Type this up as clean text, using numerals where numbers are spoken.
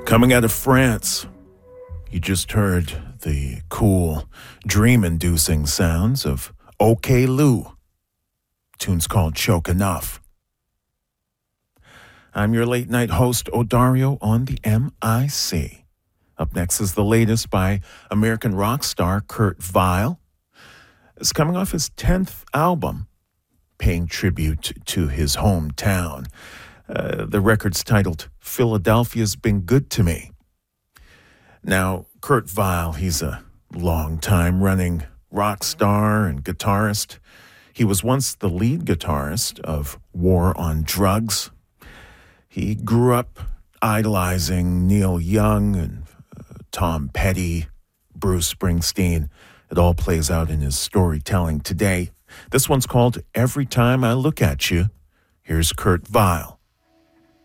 Coming out of France, you just heard the cool, dream-inducing sounds of OK Lou. Tune's called Choke Enough. I'm your late-night host, Odario, on the MIC. Up next is the latest by American rock star Kurt Vile. It's coming off his 10th album, paying tribute to his hometown. The record's titled Philadelphia's Been Good to Me. Now, Kurt Vile, he's a long-time running rock star and guitarist. He was once the lead guitarist of War on Drugs. He grew up idolizing Neil Young and Tom Petty, Bruce Springsteen. It all plays out in his storytelling today. This one's called Every Time I Look at You. Here's Kurt Vile.